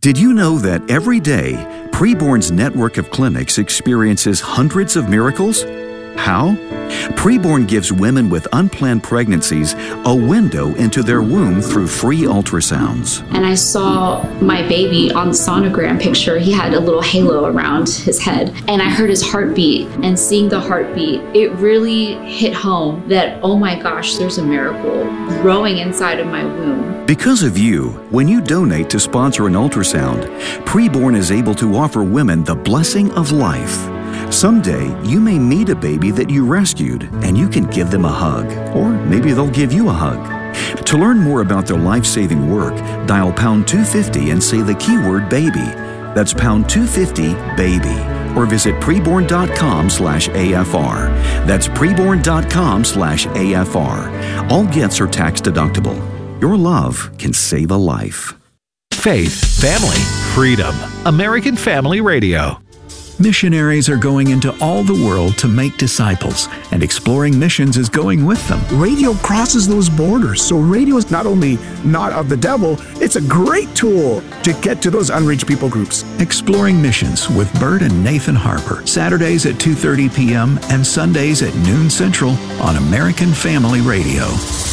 Did you know that every day, Preborn's network of clinics experiences hundreds of miracles? How? Preborn gives women with unplanned pregnancies a window into their womb through free ultrasounds. And I saw my baby on the sonogram picture. He had a little halo around his head. And I heard his heartbeat. And seeing the heartbeat, it really hit home that, oh my gosh, there's a miracle growing inside of my womb. Because of you, when you donate to sponsor an ultrasound, Preborn is able to offer women the blessing of life. Someday, you may meet a baby that you rescued, and you can give them a hug. Or maybe they'll give you a hug. To learn more about their life-saving work, dial pound 250 and say the keyword baby. That's pound 250 baby. Or visit preborn.com/AFR. That's preborn.com/AFR. All gifts are tax deductible. Your love can save a life. Faith, family, freedom. American Family Radio. Missionaries are going into all the world to make disciples, and Exploring Missions is going with them. Radio crosses those borders, so radio is not only not of the devil, it's a great tool to get to those unreached people groups. Exploring Missions with Bert and Nathan Harper, Saturdays at 2:30 p.m. and Sundays at noon Central on American Family Radio.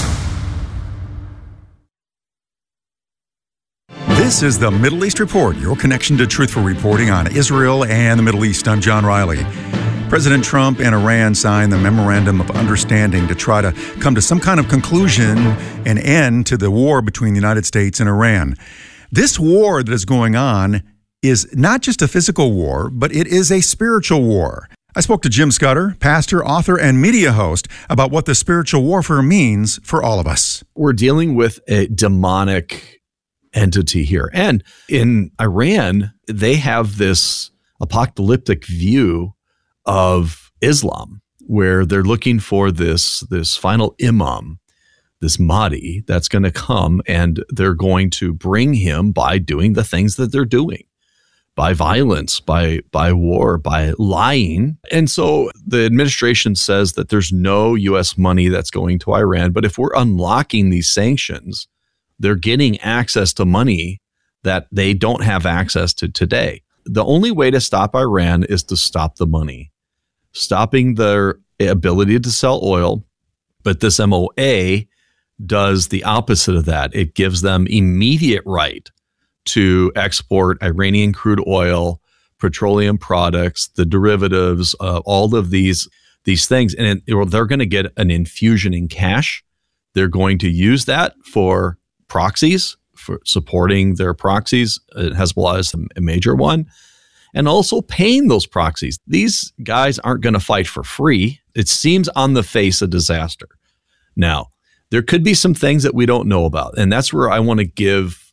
This is the Middle East Report, your connection to truthful reporting on Israel and the Middle East. I'm John Riley. President Trump and Iran signed the Memorandum of Understanding to try to come to some kind of conclusion and end to the war between the United States and Iran. This war that is going on is not just a physical war, but it is a spiritual war. I spoke to Jim Scudder, pastor, author, and media host, about what the spiritual warfare means for all of us. We're dealing with a demonic entity here. And in Iran, they have this apocalyptic view of Islam, where they're looking for this final imam, this Mahdi, that's going to come, and they're going to bring him by doing the things that they're doing, by violence, by war, by lying. And so the administration says that there's no U.S. money that's going to Iran, but if we're unlocking these sanctions, they're getting access to money that they don't have access to today. The only way to stop Iran is to stop the money, stopping their ability to sell oil. But this MOA does the opposite of that. It gives them immediate right to export Iranian crude oil, petroleum products, the derivatives, all of these things. And they're going to get an infusion in cash. They're going to use that for proxies, for supporting their proxies. Hezbollah is a major one, and also paying those proxies. These guys aren't going to fight for free. It seems on the face a disaster. Now, there could be some things that we don't know about, and that's where I want to give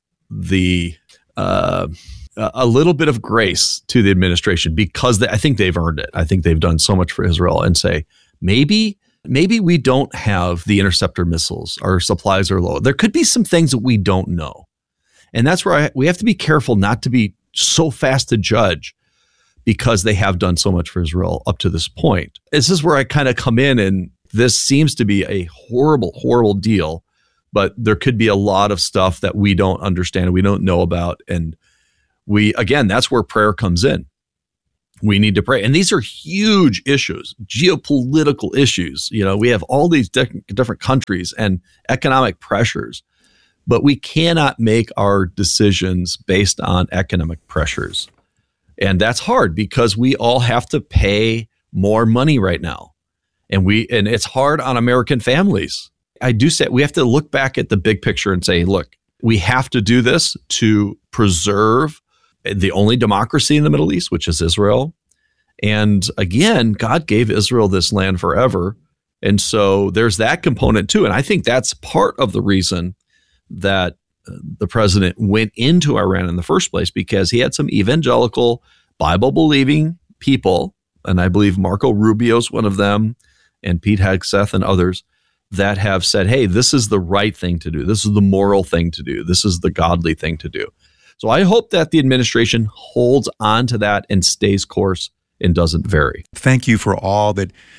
a little bit of grace to the administration, because I think they've earned it. I think they've done so much for Israel, and say, maybe we don't have the interceptor missiles. Our supplies are low. There could be some things that we don't know. And that's where we have to be careful not to be so fast to judge, because they have done so much for Israel up to this point. This is where I kind of come in, and this seems to be a horrible, horrible deal, but there could be a lot of stuff that we don't understand, we don't know about. And that's where prayer comes in. We need to pray. And these are huge issues, geopolitical issues. We have all these different countries and economic pressures, but we cannot make our decisions based on economic pressures. And that's hard, because we all have to pay more money right now. And it's hard on American families. I do say we have to look back at the big picture and say, look, we have to do this to preserve the only democracy in the Middle East, which is Israel. And again, God gave Israel this land forever. And so there's that component too. And I think that's part of the reason that the president went into Iran in the first place, because he had some evangelical, Bible-believing people, and I believe Marco Rubio's one of them, and Pete Hegseth and others, that have said, hey, this is the right thing to do. This is the moral thing to do. This is the godly thing to do. So I hope that the administration holds on to that and stays course and doesn't vary. Thank you for all that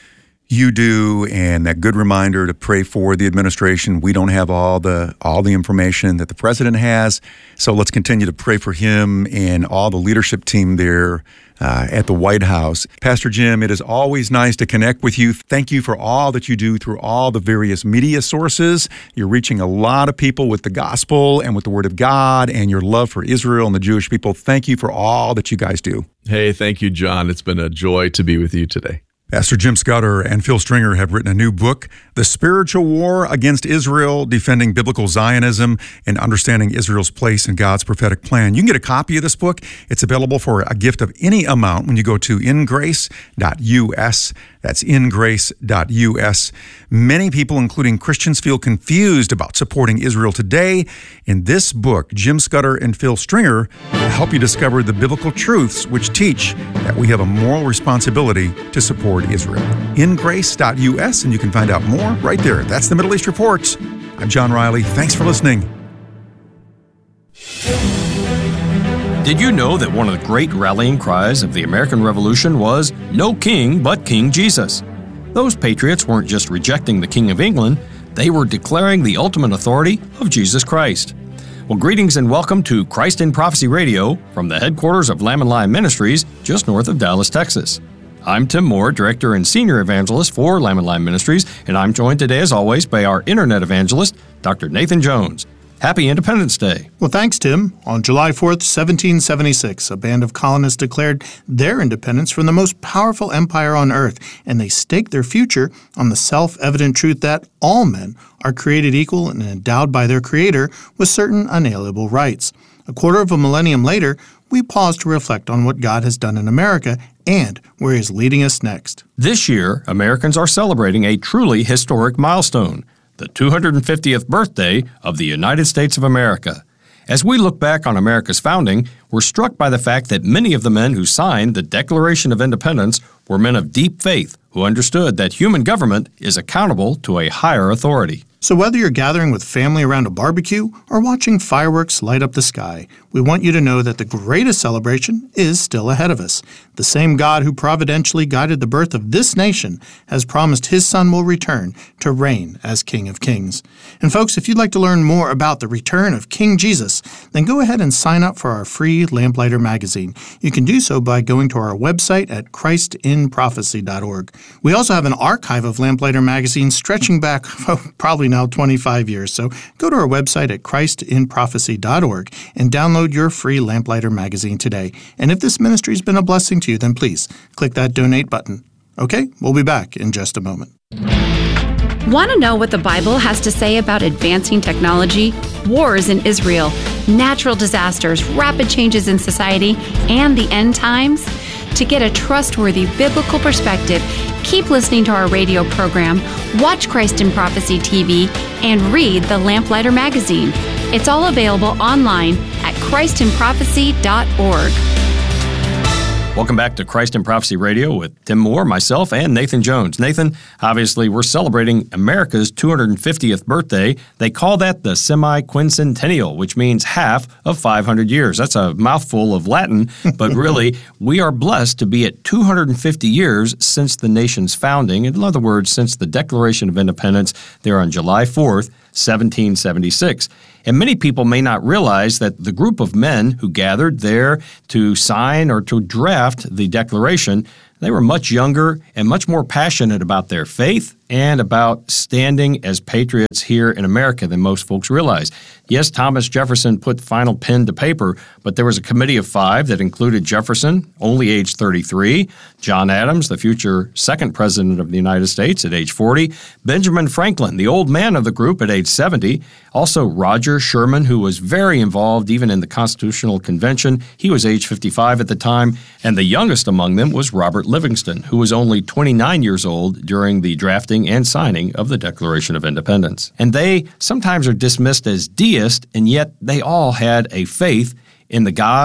you do, and that good reminder to pray for the administration. We don't have all the information that the president has, so let's continue to pray for him and all the leadership team there at the White House. Pastor Jim, it is always nice to connect with you. Thank you for all that you do through all the various media sources. You're reaching a lot of people with the gospel and with the Word of God and your love for Israel and the Jewish people. Thank you for all that you guys do. Hey, thank you, John. It's been a joy to be with you today. Pastor Jim Scudder and Phil Stringer have written a new book, The Spiritual War Against Israel, Defending Biblical Zionism and Understanding Israel's Place in God's Prophetic Plan. You can get a copy of this book. It's available for a gift of any amount when you go to ingrace.us. That's ingrace.us. Many people, including Christians, feel confused about supporting Israel today. In this book, Jim Scudder and Phil Stringer will help you discover the biblical truths which teach that we have a moral responsibility to support Israel. Ingrace.us, and you can find out more right there. That's the Middle East Report. I'm John Riley. Thanks for listening. Did you know that one of the great rallying cries of the American Revolution was, "No king but King Jesus"? Those patriots weren't just rejecting the King of England, they were declaring the ultimate authority of Jesus Christ. Well, greetings and welcome to Christ in Prophecy Radio from the headquarters of Lamb & Lion Ministries, just north of Dallas, Texas. I'm Tim Moore, Director and Senior Evangelist for Lamb & Lion Ministries, and I'm joined today, as always, by our Internet Evangelist, Dr. Nathan Jones. Happy Independence Day. Well, thanks, Tim. On July 4th, 1776, a band of colonists declared their independence from the most powerful empire on earth, and they staked their future on the self-evident truth that all men are created equal and endowed by their Creator with certain unalienable rights. A quarter of a millennium later, we pause to reflect on what God has done in America and where He is leading us next. This year, Americans are celebrating a truly historic milestone, the 250th birthday of the United States of America. As we look back on America's founding, we're struck by the fact that many of the men who signed the Declaration of Independence were men of deep faith who understood that human government is accountable to a higher authority. So whether you're gathering with family around a barbecue or watching fireworks light up the sky, we want you to know that the greatest celebration is still ahead of us. The same God who providentially guided the birth of this nation has promised His Son will return to reign as King of Kings. And folks, if you'd like to learn more about the return of King Jesus, then go ahead and sign up for our free Lamplighter magazine. You can do so by going to our website at christinprophecy.org. We also have an archive of Lamplighter magazines stretching back probably now 25 years. So go to our website at christinprophecy.org and download your free Lamplighter magazine today. And if this ministry has been a blessing to you, then please click that donate button. Okay, we'll be back in just a moment. Want to know what the Bible has to say about advancing technology, wars in Israel, natural disasters, rapid changes in society, and the end times? To get a trustworthy biblical perspective, keep listening to our radio program, watch Christ in Prophecy TV, and read the Lamplighter magazine. It's all available online at christinprophecy.org. Welcome back to Christ in Prophecy Radio with Tim Moore, myself, and Nathan Jones. Nathan, obviously, we're celebrating America's 250th birthday. They call that the semi-quincentennial, which means half of 500 years. That's a mouthful of Latin, but really, we are blessed to be at 250 years since the nation's founding. In other words, since the Declaration of Independence there on July 4th, 1776. And many people may not realize that the group of men who gathered there to sign or to draft the Declaration, they were much younger and much more passionate about their faith and about standing as patriots here in America than most folks realize. Yes, Thomas Jefferson put final pen to paper, but there was a committee of 5 that included Jefferson, only age 33, John Adams, the future second president of the United States at age 40, Benjamin Franklin, the old man of the group at age 70, also Roger Sherman, who was very involved even in the Constitutional Convention. He was age 55 at the time, and the youngest among them was Robert Livingston, who was only 29 years old during the drafting and signing of the Declaration of Independence. And they sometimes are dismissed as deists, and yet they all had a faith in the God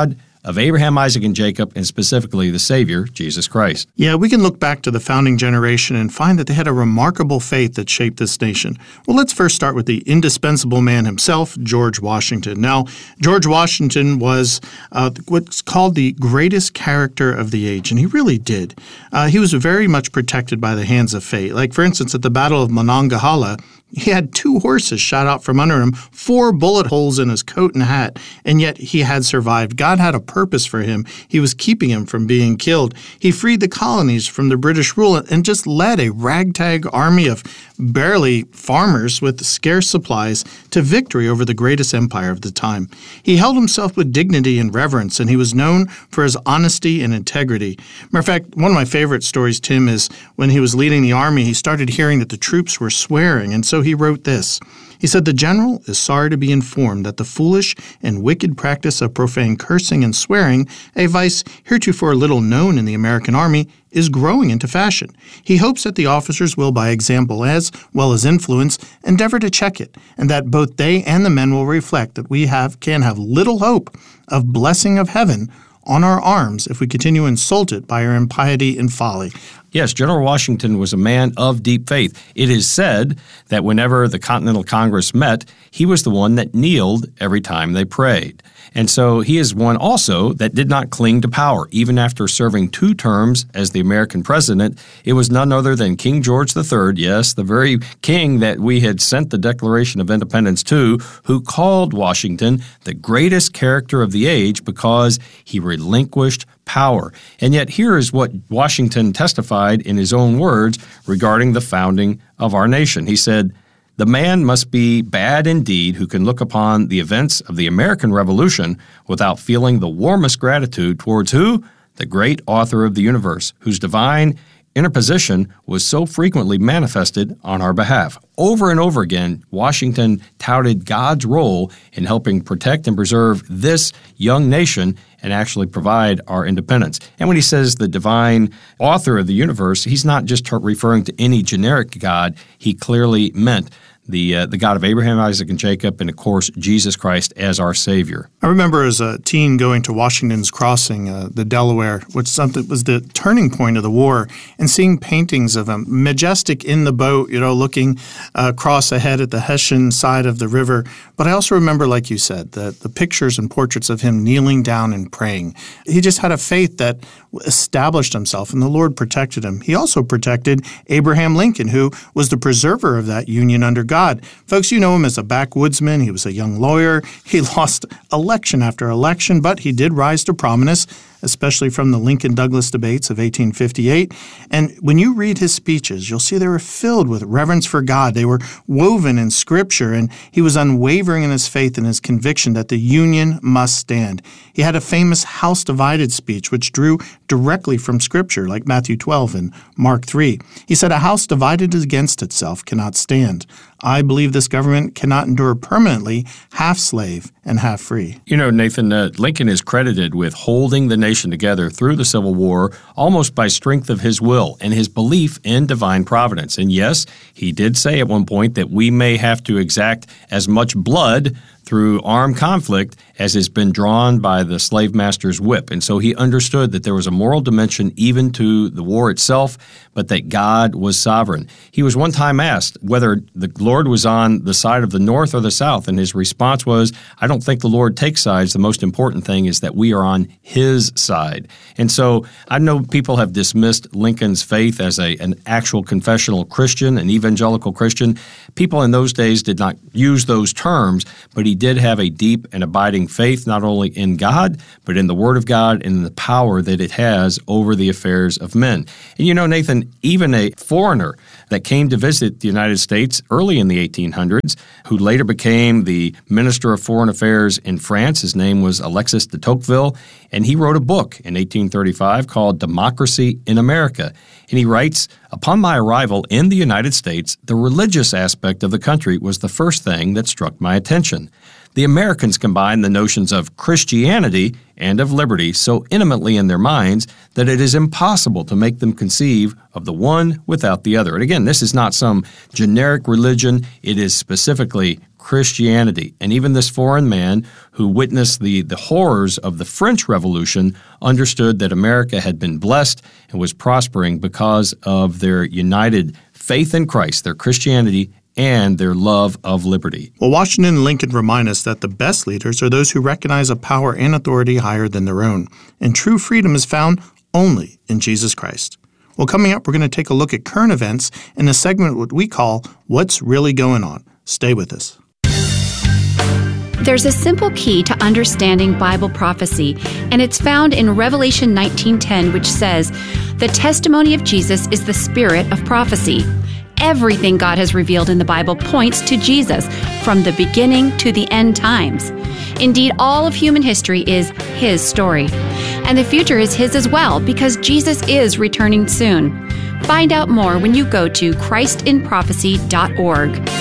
of Abraham, Isaac, and Jacob, and specifically the Savior, Jesus Christ. Yeah, we can look back to the founding generation and find that they had a remarkable faith that shaped this nation. Well, let's first start with the indispensable man himself, George Washington. Now, George Washington was what's called the greatest character of the age, and he really did. He was very much protected by the hands of fate. Like, for instance, at the Battle of Monongahela, he had 2 horses shot out from under him, 4 bullet holes in his coat and hat, and yet he had survived. God had a purpose for him. He was keeping him from being killed. He freed the colonies from the British rule and just led a ragtag army of barely farmers with scarce supplies to victory over the greatest empire of the time. He held himself with dignity and reverence, and he was known for his honesty and integrity. Matter of fact, one of my favorite stories, Tim, is when he was leading the army, he started hearing that the troops were swearing, and so he wrote this. He said, "The general is sorry to be informed that the foolish and wicked practice of profane cursing and swearing, a vice heretofore little known in the American army, is growing into fashion. He hopes that the officers will, by example as well as influence, endeavor to check it, and that both they and the men will reflect that we can have little hope of blessing of heaven on our arms if we continue insulted by our impiety and folly." Yes, General Washington was a man of deep faith. It is said that whenever the Continental Congress met, he was the one that kneeled every time they prayed. And so he is one also that did not cling to power. Even after serving 2 terms as the American president, it was none other than King George III, yes, the very king that we had sent the Declaration of Independence to, who called Washington the greatest character of the age because he relinquished power. And yet here is what Washington testified in his own words regarding the founding of our nation. He said, "The man must be bad indeed who can look upon the events of the American Revolution without feeling the warmest gratitude towards who? The great author of the universe, whose divine interposition was so frequently manifested on our behalf." Over and over again, Washington touted God's role in helping protect and preserve this young nation and actually provide our independence. And when he says the divine author of the universe, he's not just referring to any generic God. He clearly meant the God of Abraham, Isaac, and Jacob, and of course, Jesus Christ as our Savior. I remember as a teen going to Washington's Crossing, the Delaware, which was the turning point of the war, and seeing paintings of him, majestic in the boat, looking across ahead at the Hessian side of the river. But I also remember, like you said, the pictures and portraits of him kneeling down and praying. He just had a faith that established himself, and the Lord protected him. He also protected Abraham Lincoln, who was the preserver of that union under God. Folks, you know him as a backwoodsman. He was a young lawyer. He lost election after election, but he did rise to prominence, especially from the Lincoln-Douglas debates of 1858. And when you read his speeches, you'll see they were filled with reverence for God. They were woven in Scripture, and he was unwavering in his faith and his conviction that the Union must stand. He had a famous House Divided speech, which drew directly from Scripture, like Matthew 12 and Mark 3. He said, "A house divided against itself cannot stand. I believe this government cannot endure permanently half slave and half free." You know, Nathan, Lincoln is credited with holding the nation together through the Civil War almost by strength of his will and his belief in divine providence. And yes, he did say at one point that we may have to exact as much blood through armed conflict as has been drawn by the slave master's whip. And so he understood that there was a moral dimension even to the war itself, but that God was sovereign. He was one time asked whether the Lord was on the side of the North or the South, and his response was, "I don't think the Lord takes sides. The most important thing is that we are on His side." And so I know people have dismissed Lincoln's faith as an actual confessional Christian, an evangelical Christian. People in those days did not use those terms, but he did have a deep and abiding faith not only in God, but in the Word of God and in the power that it has over the affairs of men. And you know, Nathan, even a foreigner that came to visit the United States early in the 1800s, who later became the Minister of Foreign Affairs in France, his name was Alexis de Tocqueville, and he wrote a book in 1835 called Democracy in America. And he writes, "Upon my arrival in the United States, the religious aspect of the country was the first thing that struck my attention. The Americans combine the notions of Christianity and of liberty so intimately in their minds that it is impossible to make them conceive of the one without the other." And again, this is not some generic religion. It is specifically Christianity. And even this foreign man who witnessed the horrors of the French Revolution understood that America had been blessed and was prospering because of their united faith in Christ, their Christianity, and their love of liberty. Well, Washington and Lincoln remind us that the best leaders are those who recognize a power and authority higher than their own. And true freedom is found only in Jesus Christ. Well, coming up, we're going to take a look at current events in a segment what we call What's Really Going On. Stay with us. There's a simple key to understanding Bible prophecy, and it's found in Revelation 19:10, which says, "The testimony of Jesus is the spirit of prophecy." Everything God has revealed in the Bible points to Jesus, from the beginning to the end times. Indeed, all of human history is His story. And the future is His as well, because Jesus is returning soon. Find out more when you go to christinprophecy.org.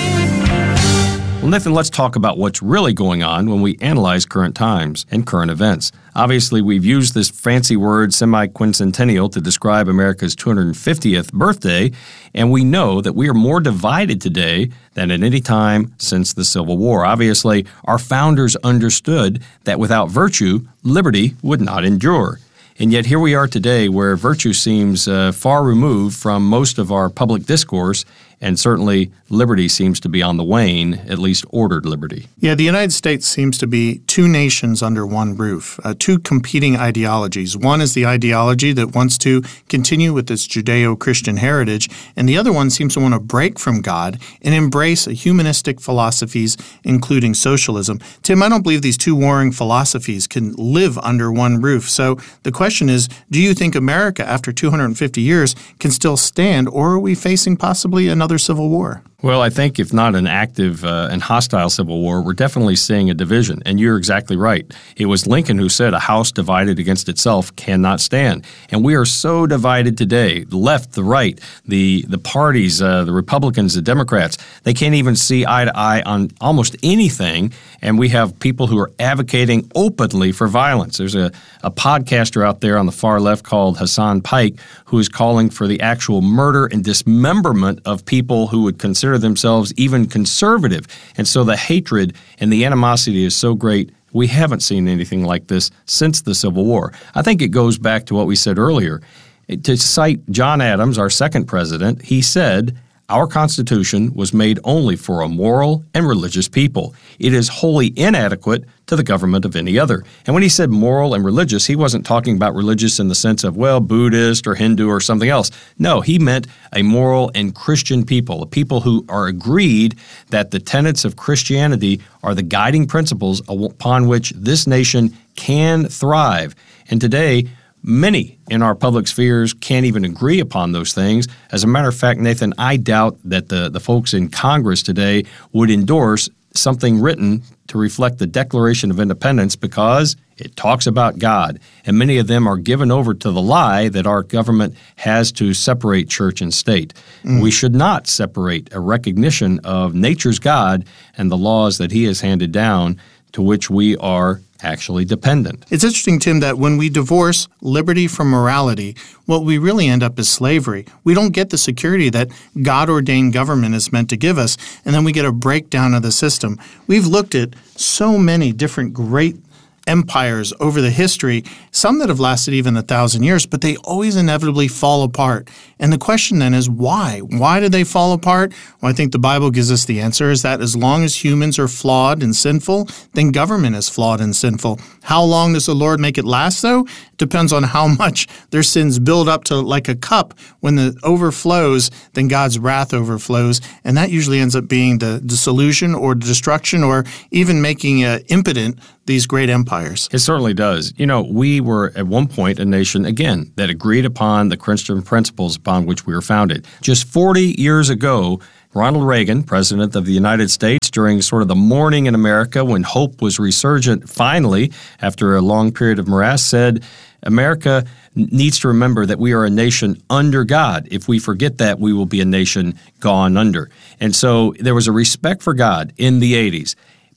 Well, Nathan, let's talk about what's really going on when we analyze current times and current events. Obviously, we've used this fancy word semi-quincentennial to describe America's 250th birthday, and we know that we are more divided today than at any time since the Civil War. Obviously, our founders understood that without virtue, liberty would not endure. And yet here we are today where virtue seems far removed from most of our public discourse, and certainly liberty seems to be on the wane, at least ordered liberty. Yeah, the United States seems to be two nations under one roof, two competing ideologies. One is the ideology that wants to continue with its Judeo-Christian heritage, and the other one seems to want to break from God and embrace humanistic philosophies, including socialism. Tim, I don't believe these two warring philosophies can live under one roof. So the question is, do you think America, after 250 years, can still stand, or are we facing possibly another civil war? Well, I think if not an active and hostile civil war, we're definitely seeing a division. And you're exactly right. It was Lincoln who said a house divided against itself cannot stand. And we are so divided today, the left, the right, the parties, the Republicans, the Democrats, they can't even see eye to eye on almost anything. And we have people who are advocating openly for violence. There's a podcaster out there on the far left called Hassan Pike who is calling for the actual murder and dismemberment of people who would consider themselves even conservative. And so the hatred and the animosity is so great, we haven't seen anything like this since the Civil War. I think it goes back to what we said earlier. To cite John Adams, our second president, he said, "Our Constitution was made only for a moral and religious people. It is wholly inadequate to the government of any other." And when he said moral and religious, he wasn't talking about religious in the sense of, well, Buddhist or Hindu or something else. No, he meant a moral and Christian people, a people who are agreed that the tenets of Christianity are the guiding principles upon which this nation can thrive. And today, many in our public spheres can't even agree upon those things. As a matter of fact, Nathan, I doubt that the folks in Congress today would endorse something written to reflect the Declaration of Independence because it talks about God. And many of them are given over to the lie that our government has to separate church and state. We should not separate a recognition of nature's God and the laws that He has handed down to which we are actually dependent. It's interesting, Tim, that when we divorce liberty from morality, what we really end up is slavery. We don't get the security that God-ordained government is meant to give us, and then we get a breakdown of the system. We've looked at so many different great empires over the history, some that have lasted even 1,000 years, but they always inevitably fall apart. And the question then is why? Why do they fall apart? Well, I think the Bible gives us the answer is that as long as humans are flawed and sinful, then government is flawed and sinful. How long does the Lord make it last, though? It depends on how much their sins build up to like a cup. When it overflows, then God's wrath overflows, and that usually ends up being the dissolution or destruction or even making impotent these great empires. It certainly does. You know, we were at one point a nation, again, that agreed upon the Christian principles upon which we were founded. Just 40 years ago, Ronald Reagan, President of the United States, during sort of the morning in America when hope was resurgent finally after a long period of morass, said, America needs to remember that we are a nation under God. If we forget that, we will be a nation gone under. And so there was a respect for God in the 80s.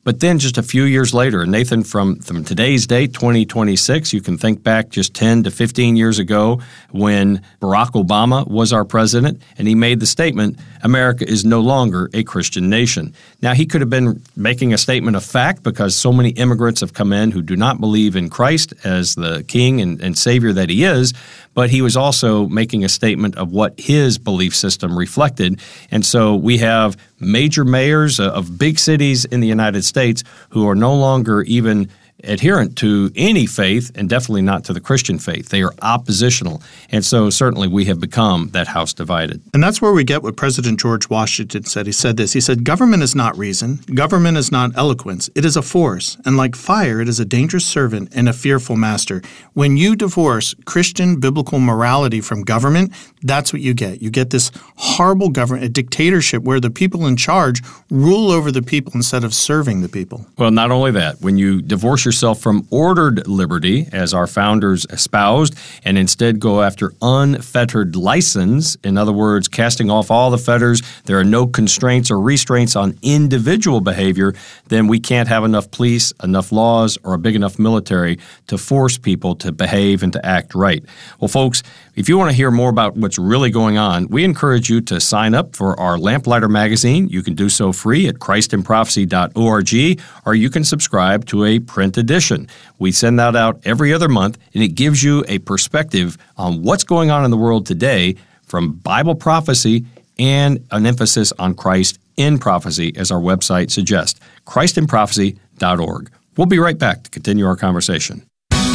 But then just a few years later, Nathan, from today's date, 2026, you can think back just 10 to 15 years ago when Barack Obama was our president, and he made the statement, America is no longer a Christian nation. Now, he could have been making a statement of fact because so many immigrants have come in who do not believe in Christ as the King and Savior that he is, but he was also making a statement of what his belief system reflected. And so we have major mayors of big cities in the United States who are no longer even adherent to any faith, and definitely not to the Christian faith. They are oppositional. And so certainly we have become that house divided. And that's where we get what President George Washington said. He said this. He said, government is not reason. Government is not eloquence. It is a force. And like fire, it is a dangerous servant and a fearful master. When you divorce Christian biblical morality from government, that's what you get. You get this horrible government, a dictatorship where the people in charge rule over the people instead of serving the people. Well, not only that, when you divorce yourself from ordered liberty, as our founders espoused, and instead go after unfettered license, in other words, casting off all the fetters, there are no constraints or restraints on individual behavior, then we can't have enough police, enough laws, or a big enough military to force people to behave and to act right. Well, folks, if you want to hear more about what's really going on, we encourage you to sign up for our Lamplighter magazine. You can do so free at christinprophecy.org, or you can subscribe to a print edition. We send that out every other month, and it gives you a perspective on what's going on in the world today from Bible prophecy and an emphasis on Christ in prophecy, as our website suggests, christinprophecy.org. We'll be right back to continue our conversation.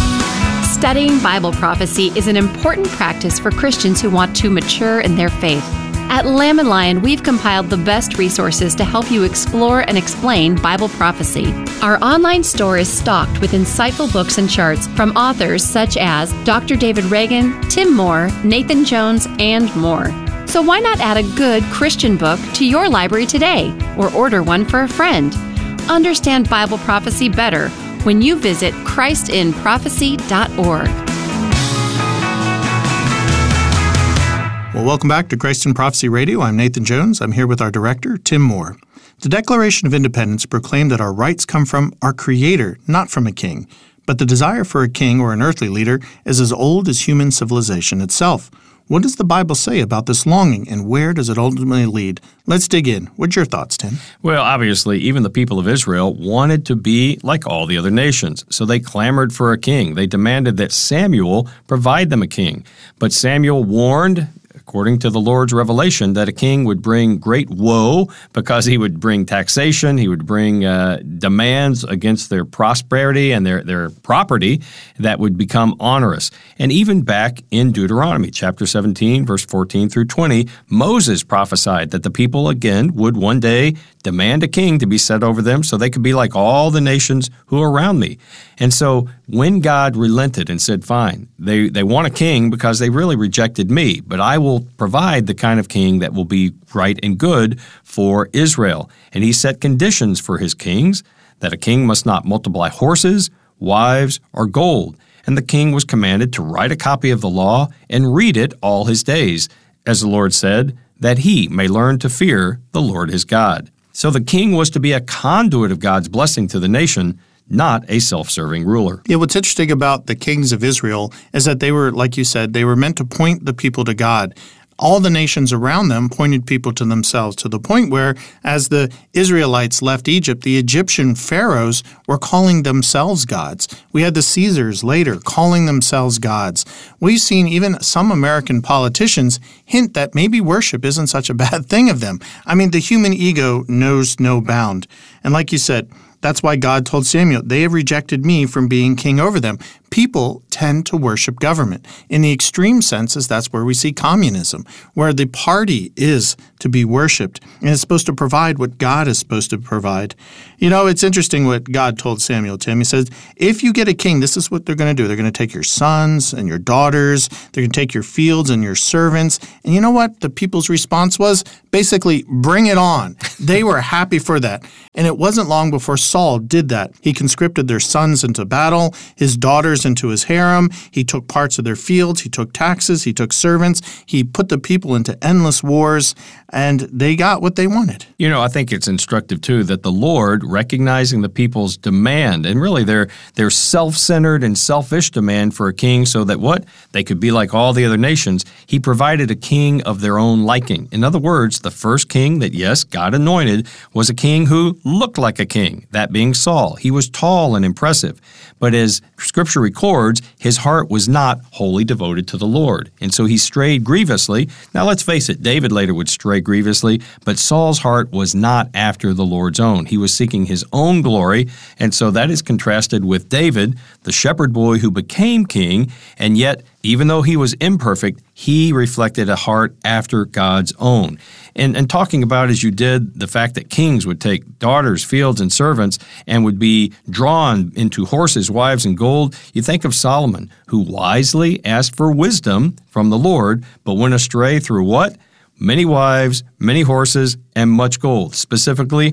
Studying Bible prophecy is an important practice for Christians who want to mature in their faith. At Lamb & Lion, we've compiled the best resources to help you explore and explain Bible prophecy. Our online store is stocked with insightful books and charts from authors such as Dr. David Reagan, Tim Moore, Nathan Jones, and more. So why not add a good Christian book to your library today, or order one for a friend? Understand Bible prophecy better when you visit christinprophecy.org. Well, welcome back to Christ in Prophecy Radio. I'm Nathan Jones. I'm here with our director, Tim Moore. The Declaration of Independence proclaimed that our rights come from our Creator, not from a king. But the desire for a king or an earthly leader is as old as human civilization itself. What does the Bible say about this longing, and where does it ultimately lead? Let's dig in. What's your thoughts, Tim? Well, obviously, even the people of Israel wanted to be like all the other nations, so they clamored for a king. They demanded that Samuel provide them a king. But Samuel warned, according to the Lord's revelation, that a king would bring great woe because he would bring taxation, he would bring demands against their prosperity and their property that would become onerous. And even back in Deuteronomy chapter 17, verse 14 through 20, Moses prophesied that the people again would one day demand a king to be set over them so they could be like all the nations who are around me. And so when God relented and said, fine, they want a king because they really rejected me, but I will provide the kind of king that will be right and good for Israel. And he set conditions for his kings, that a king must not multiply horses, wives, or gold. And the king was commanded to write a copy of the law and read it all his days, as the Lord said, that he may learn to fear the Lord his God. So the king was to be a conduit of God's blessing to the nation, not a self-serving ruler. Yeah, what's interesting about the kings of Israel is that they were, like you said, they were meant to point the people to God. All the nations around them pointed people to themselves, to the point where, as the Israelites left Egypt, the Egyptian pharaohs were calling themselves gods. We had the Caesars later calling themselves gods. We've seen even some American politicians hint that maybe worship isn't such a bad thing of them. I mean, the human ego knows no bound. And like you said, that's why God told Samuel, they have rejected me from being king over them. People tend to worship government. In the extreme senses, that's where we see communism, where the party is to be worshipped and is supposed to provide what God is supposed to provide. You know, it's interesting what God told Samuel, Tim. He says, if you get a king, this is what they're going to do. They're going to take your sons and your daughters. They're going to take your fields and your servants. And you know what the people's response was? Basically, bring it on. They were happy for that. And it wasn't long before Saul did that. He conscripted their sons into battle, his daughters daughters into his harem. He took parts of their fields. He took taxes. He took servants. He put the people into endless wars, and they got what they wanted. You know, I think it's instructive, too, that the Lord, recognizing the people's demand, and really their self-centered and selfish demand for a king so that what? They could be like all the other nations. He provided a king of their own liking. In other words, the first king that, yes, God anointed was a king who looked like a king, that being Saul. He was tall and impressive. But as Scripture records, his heart was not wholly devoted to the Lord. And so he strayed grievously. Now, let's face it, David later would stray grievously, but Saul's heart was not after the Lord's own. He was seeking his own glory, and so that is contrasted with David, the shepherd boy who became king, and yet, even though he was imperfect, he reflected a heart after God's own. And talking about, as you did, the fact that kings would take daughters, fields, and servants and would be drawn into horses, wives, and gold, you think of Solomon, who wisely asked for wisdom from the Lord, but went astray through what? Many wives, many horses, and much gold, specifically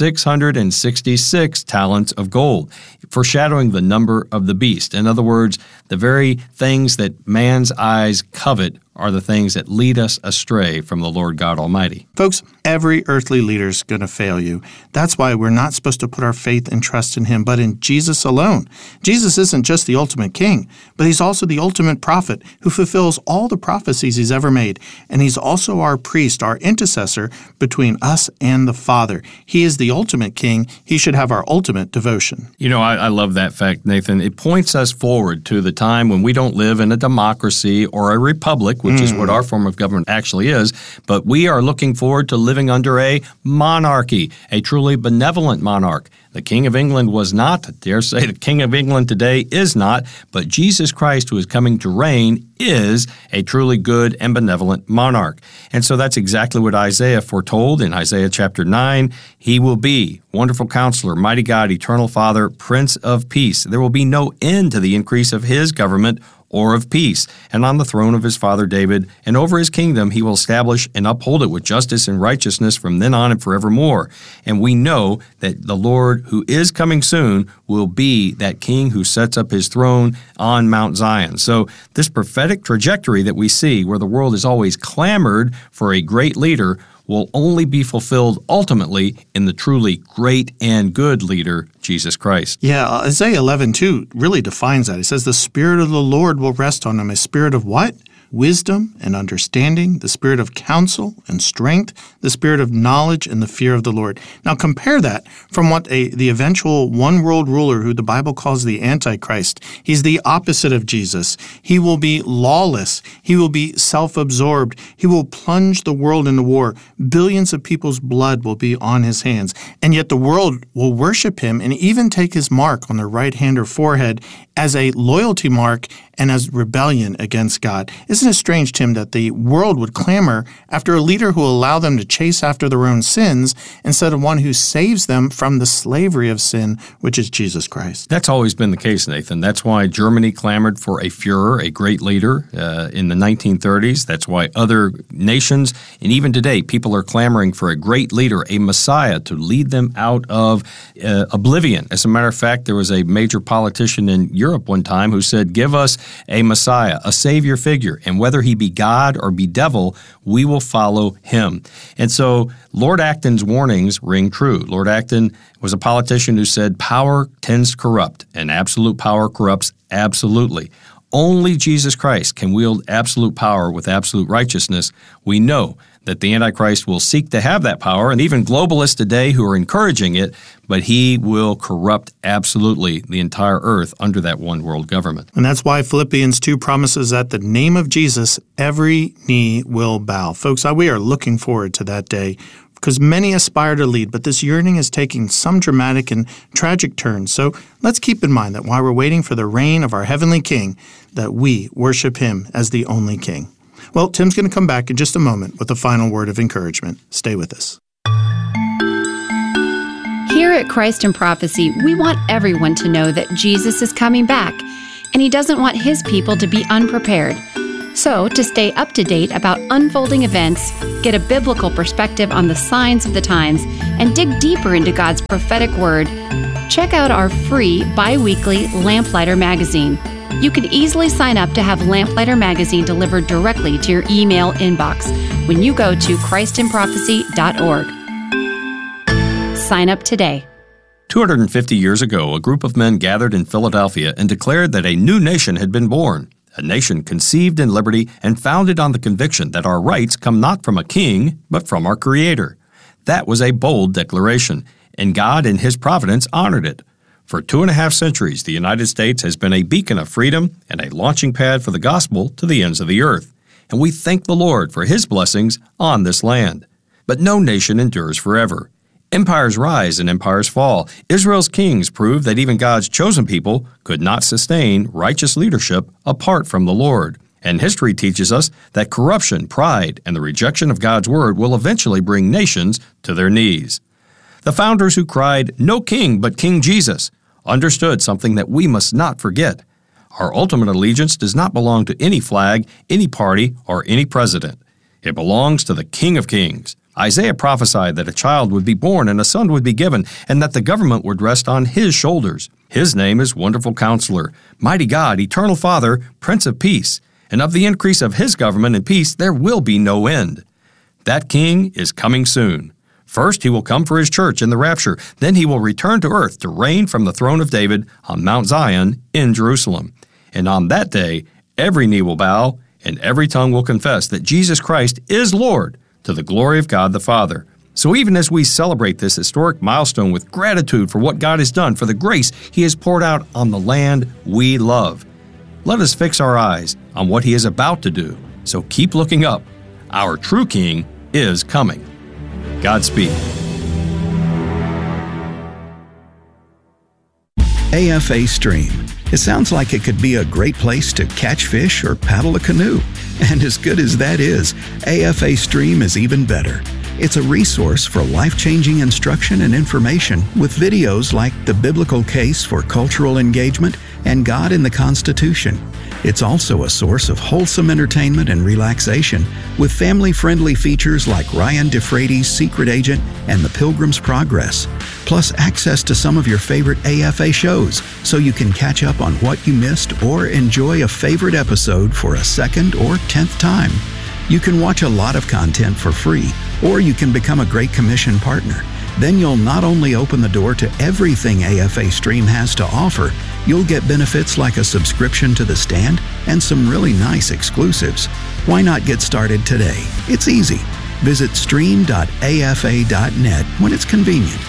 666 talents of gold, foreshadowing the number of the beast. In other words, the very things that man's eyes covet are the things that lead us astray from the Lord God Almighty. Folks, every earthly leader is going to fail you. That's why we're not supposed to put our faith and trust in him, but in Jesus alone. Jesus isn't just the ultimate king, but he's also the ultimate prophet who fulfills all the prophecies he's ever made. And he's also our priest, our intercessor between us and the Father. He is the ultimate king. He should have our ultimate devotion. You know, I love that fact, Nathan. It points us forward to the time when we don't live in a democracy or a republic, which is what our form of government actually is, but we are looking forward to living under a monarchy, a truly benevolent monarch. The King of England was not, I dare say the King of England today is not, but Jesus Christ, who is coming to reign, is a truly good and benevolent monarch. And so that's exactly what Isaiah foretold in Isaiah chapter 9. He will be Wonderful Counselor, Mighty God, Eternal Father, Prince of Peace. There will be no end to the increase of his government or of peace, and on the throne of his father David, and over his kingdom he will establish and uphold it with justice and righteousness from then on and forevermore. And we know that the Lord, who is coming soon, will be that king who sets up his throne on Mount Zion. So this prophetic trajectory that we see, where the world has always clamored for a great leader, will only be fulfilled ultimately in the truly great and good leader, Jesus Christ. Yeah, Isaiah 11:2 really defines that. It says, the Spirit of the Lord will rest on him. A spirit of what? Wisdom and understanding, the spirit of counsel and strength, the spirit of knowledge and the fear of the Lord. Now compare that from what the eventual one world ruler who the Bible calls the Antichrist. He's the opposite of Jesus. He will be lawless. He will be self-absorbed. He will plunge the world into war. Billions of people's blood will be on his hands. And yet the world will worship him and even take his mark on their right hand or forehead as a loyalty mark and as rebellion against God. Isn't it strange, Tim, that the world would clamor after a leader who will allow them to chase after their own sins instead of one who saves them from the slavery of sin, which is Jesus Christ? That's always been the case, Nathan. That's why Germany clamored for a Führer, a great leader, in the 1930s. That's why other nations, and even today, people are clamoring for a great leader, a Messiah, to lead them out of oblivion. As a matter of fact, there was a major politician in Europe one time who said, give us a Messiah, a Savior figure, and whether he be God or be devil, we will follow him. And so Lord Acton's warnings ring true. Lord Acton was a politician who said power tends to corrupt, and absolute power corrupts absolutely. Only Jesus Christ can wield absolute power with absolute righteousness. We know that the Antichrist will seek to have that power, and even globalists today who are encouraging it, but he will corrupt absolutely the entire earth under that one world government. And that's why Philippians 2 promises that the name of Jesus, every knee will bow. Folks, we are looking forward to that day, because many aspire to lead, but this yearning is taking some dramatic and tragic turns. So let's keep in mind that while we're waiting for the reign of our heavenly King, that we worship him as the only King. Well, Tim's going to come back in just a moment with a final word of encouragement. Stay with us. Here at Christ in Prophecy, we want everyone to know that Jesus is coming back, and he doesn't want his people to be unprepared. So, to stay up to date about unfolding events, get a biblical perspective on the signs of the times, and dig deeper into God's prophetic word, check out our free bi-weekly Lamplighter magazine. You can easily sign up to have Lamplighter magazine delivered directly to your email inbox when you go to ChristinProphecy.org. Sign up today. 250 years ago, a group of men gathered in Philadelphia and declared that a new nation had been born, a nation conceived in liberty and founded on the conviction that our rights come not from a king, but from our Creator. That was a bold declaration, and God in His providence honored it. For 2.5 centuries, the United States has been a beacon of freedom and a launching pad for the gospel to the ends of the earth, and we thank the Lord for His blessings on this land. But no nation endures forever. Empires rise and empires fall. Israel's kings proved that even God's chosen people could not sustain righteous leadership apart from the Lord. And history teaches us that corruption, pride, and the rejection of God's word will eventually bring nations to their knees. The founders who cried, "No king but King Jesus," understood something that we must not forget. Our ultimate allegiance does not belong to any flag, any party, or any president. It belongs to the King of Kings. Isaiah prophesied that a child would be born and a son would be given, and that the government would rest on His shoulders. His name is Wonderful Counselor, Mighty God, Eternal Father, Prince of Peace, and of the increase of His government and peace there will be no end. That King is coming soon. First, He will come for His church in the rapture. Then He will return to earth to reign from the throne of David on Mount Zion in Jerusalem. And on that day, every knee will bow and every tongue will confess that Jesus Christ is Lord, to the glory of God the Father. So even as we celebrate this historic milestone with gratitude for what God has done, for the grace He has poured out on the land we love, let us fix our eyes on what He is about to do. So keep looking up. Our true King is coming. Godspeed. AFA Stream. It sounds like it could be a great place to catch fish or paddle a canoe. And as good as that is, AFA Stream is even better. It's a resource for life-changing instruction and information with videos like The Biblical Case for Cultural Engagement and God in the Constitution. It's also a source of wholesome entertainment and relaxation with family-friendly features like Ryan DeFrady's Secret Agent and The Pilgrim's Progress, plus access to some of your favorite AFA shows so you can catch up on what you missed or enjoy a favorite episode for a second or 10th time. You can watch a lot of content for free, or you can become a Great Commission partner. Then you'll not only open the door to everything AFA Stream has to offer, you'll get benefits like a subscription to The Stand and some really nice exclusives. Why not get started today? It's easy. Visit stream.afa.net when it's convenient.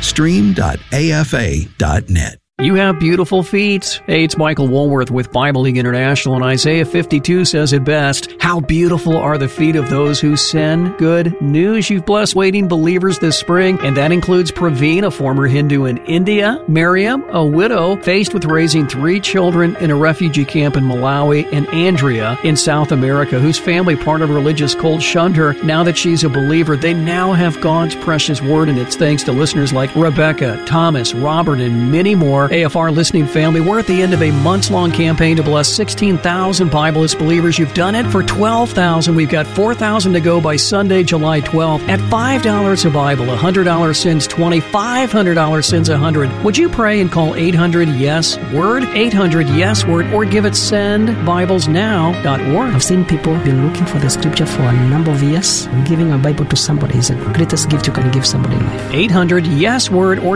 stream.afa.net. You have beautiful feet. Hey, it's Michael Woolworth with Bible League International, and Isaiah 52 says it best. How beautiful are the feet of those who send good news. You've blessed waiting believers this spring, and that includes Praveen, a former Hindu in India, Miriam, a widow faced with raising 3 children in a refugee camp in Malawi, and Andrea in South America, whose family, part of a religious cult, shunned her. Now that she's a believer, they now have God's precious word, and it's thanks to listeners like Rebecca, Thomas, Robert, and many more. AFR listening family, we're at the end of a months-long campaign to bless 16,000 Bibleist believers. You've done it for 12,000. We've got 4,000 to go by Sunday, July 12th. At $5 a Bible, $100 sends 20, $500 sends 100. Would you pray and call 800-YES-WORD, 800-YES-WORD, or give it sendbiblesnow.org. I've seen people been looking for the scripture for a number of years. Giving a Bible to somebody is the greatest gift you can give somebody in life. 800-YES-WORD or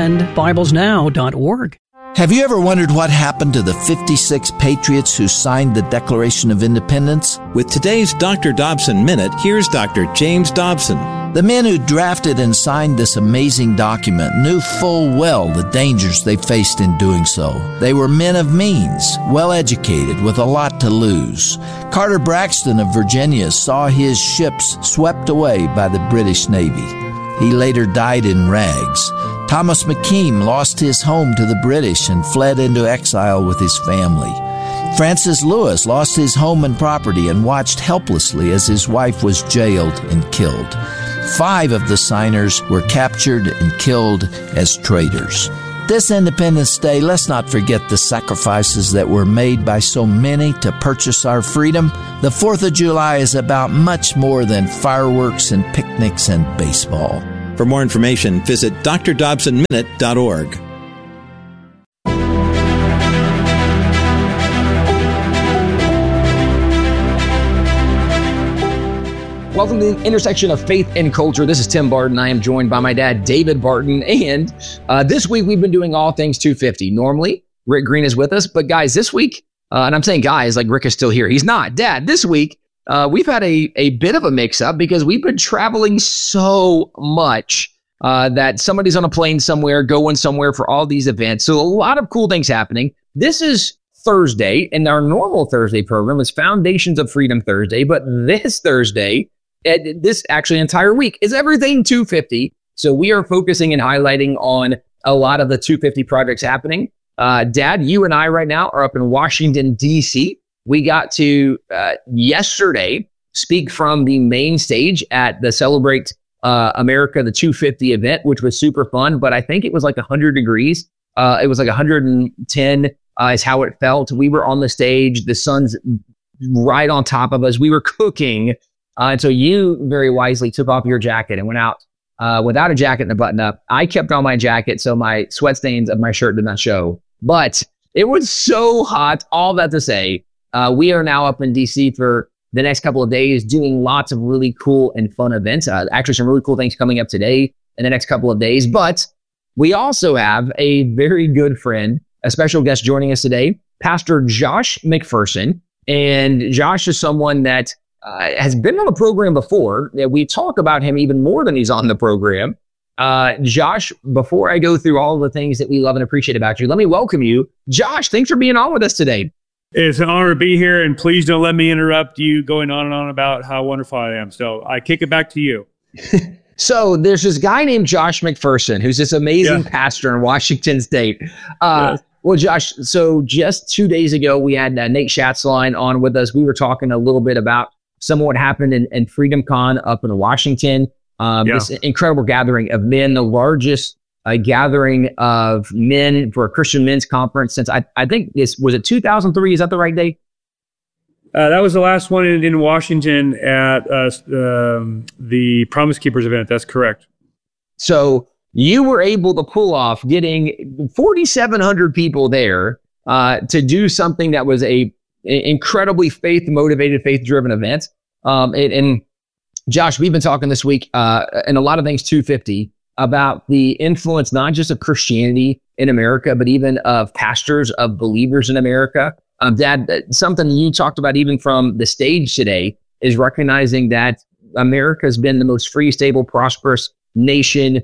sendbiblesnow.org. Have you ever wondered what happened to the 56 patriots who signed the Declaration of Independence? With today's Dr. Dobson Minute, here's Dr. James Dobson. The men who drafted and signed this amazing document knew full well the dangers they faced in doing so. They were men of means, well-educated, with a lot to lose. Carter Braxton of Virginia saw his ships swept away by the British Navy. He later died in rags. Thomas McKean lost his home to the British and fled into exile with his family. Francis Lewis lost his home and property and watched helplessly as his wife was jailed and killed. 5 of the signers were captured and killed as traitors. This Independence Day, let's not forget the sacrifices that were made by so many to purchase our freedom. The 4th of July is about much more than fireworks and picnics and baseball. For more information, visit drdobsonminute.org. Welcome to the intersection of faith and culture. This is Tim Barton. I am joined by my dad, David Barton. And this week we've been doing all things 250. Normally, Rick Green is with us. But guys, this week, and I'm saying guys like Rick is still here. He's not. Dad, this week, we've had a bit of a mix-up because we've been traveling so much that somebody's on a plane somewhere, going somewhere for all these events. So a lot of cool things happening. This is Thursday, and our normal Thursday program is Foundations of Freedom Thursday. But this Thursday, this actually entire week is everything 250. So we are focusing and highlighting on a lot of the 250 projects happening. Dad, you and I right now are up in Washington, D.C. We got to yesterday speak from the main stage at the Celebrate America, the 250 event, which was super fun. But I think it was like 100 degrees. It was like 110 is how it felt. We were on the stage. The sun's right on top of us. We were cooking. And so you very wisely took off your jacket and went out without a jacket and a button up. I kept on my jacket, so my sweat stains of my shirt did not show. But it was so hot. All that to say, we are now up in DC for the next couple of days doing lots of really cool and fun events. Actually, some really cool things coming up today in the next couple of days. But we also have a very good friend, a special guest joining us today, Pastor Josh McPherson. And Josh is someone that has been on the program before. We talk about him even more than he's on the program. Josh, before I go through all the things that we love and appreciate about you, let me welcome you. Josh, thanks for being on with us today. It's an honor to be here, and please don't let me interrupt you going on and on about how wonderful I am. So I kick it back to you. So there's this guy named Josh McPherson, who's this amazing pastor in Washington State. Yes. Well, Josh, so just 2 days ago, we had Nate Schatzline on with us. We were talking a little bit about some of what happened in Freedom Con up in Washington. This incredible gathering of men, the largest gathering of men for a Christian men's conference since I think was it 2003? Is that the right date? That was the last one in Washington at the Promise Keepers event. That's correct. So you were able to pull off getting 4,700 people there to do something that was a incredibly faith-motivated, faith-driven event. And Josh, we've been talking this week and a lot of things 250 about the influence not just of Christianity in America, but even of pastors, of believers in America. Dad, something you talked about even from the stage today is recognizing that America has been the most free, stable, prosperous nation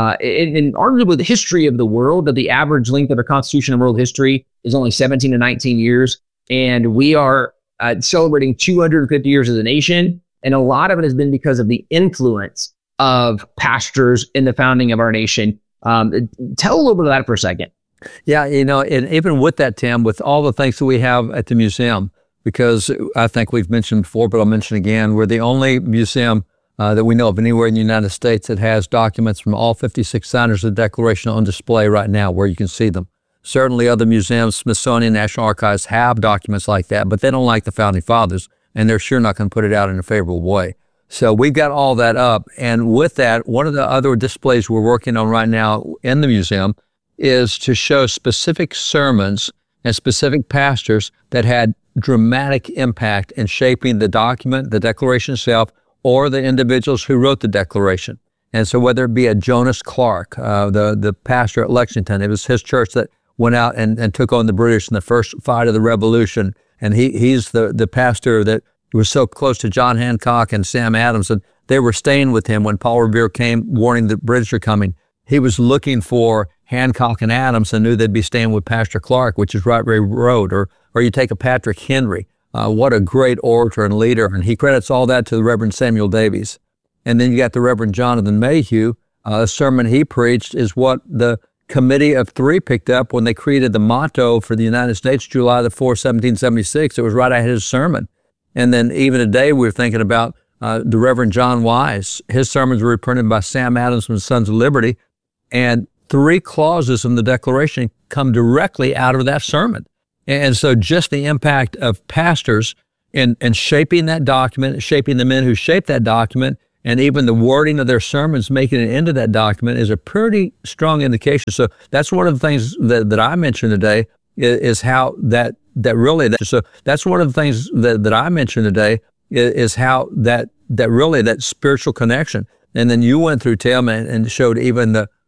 in arguably the history of the world. That the average length of a constitution in world history is only 17 to 19 years. And we are celebrating 250 years as a nation. And a lot of it has been because of the influence of pastors in the founding of our nation. Tell a little bit of that for a second. Yeah, and even with that, Tim, with all the things that we have at the museum, because I think we've mentioned before, but I'll mention again, we're the only museum that we know of anywhere in the United States that has documents from all 56 signers of the Declaration on display right now where you can see them. Certainly other museums, Smithsonian, National Archives have documents like that, but they don't like the Founding Fathers, and they're sure not going to put it out in a favorable way. So we've got all that up. And with that, one of the other displays we're working on right now in the museum is to show specific sermons and specific pastors that had dramatic impact in shaping the document, the Declaration itself, or the individuals who wrote the Declaration. And so whether it be a Jonas Clark, the pastor at Lexington, it was his church that went out and took on the British in the first fight of the Revolution. And he's the pastor that was so close to John Hancock and Sam Adams, and they were staying with him when Paul Revere came warning the British are coming. He was looking for Hancock and Adams and knew they'd be staying with Pastor Clark, which is right where he wrote. Or you take a Patrick Henry, what a great orator and leader, and he credits all that to the Reverend Samuel Davies. And then you got the Reverend Jonathan Mayhew. A sermon he preached is what the Committee of Three picked up when they created the motto for the United States, July the 4th, 1776. It was right at his sermon. And then even today, we're thinking about the Reverend John Wise. His sermons were reprinted by Sam Adams from Sons of Liberty. And 3 clauses in the Declaration come directly out of that sermon. And so just the impact of pastors in shaping that document, shaping the men who shaped that document, and even the wording of their sermons, making it into that document is a pretty strong indication. So that's one of the things that I mentioned today is how so that's one of the things that I mentioned today is how that that spiritual connection. And then you went through, Tim, and showed even